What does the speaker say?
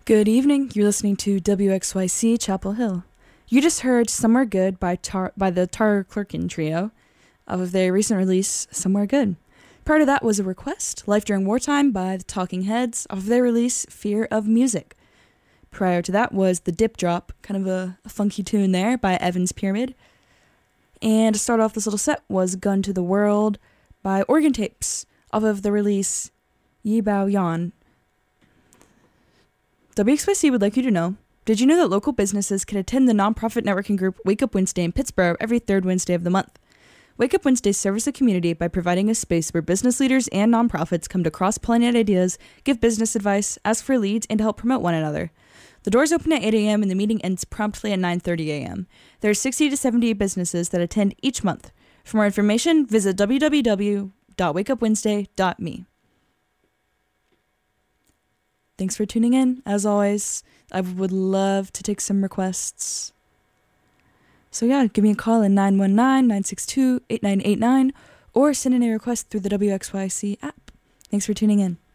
Good evening. You're listening to WXYC Chapel Hill. You just heard Somewhere Good by the Tara Clerkin Trio of their recent release, Somewhere Good. Prior to that was a request, Life During Wartime by the Talking Heads of their release, Fear of Music. Prior to that was The Dip Drop, kind of a funky tune there by Evans Pyramid. And to start off this little set was Gun to the World by Organ Tapes off of the release Yi Bao Yan. WXYC would like you to know, did you know that local businesses can attend the nonprofit networking group Wake Up Wednesday in Pittsburgh every third Wednesday of the month? Wake Up Wednesday serves the community by providing a space where business leaders and nonprofits come to cross-pollinate ideas, give business advice, ask for leads, and to help promote one another. The doors open at 8 a.m. and the meeting ends promptly at 9:30 a.m. There are 60 to 70 businesses that attend each month. For more information, visit www.wakeupwednesday.me. Thanks for tuning in. As always, I would love to take some requests. So yeah, give me a call at 919-962-8989 or send in a request through the WXYC app. Thanks for tuning in.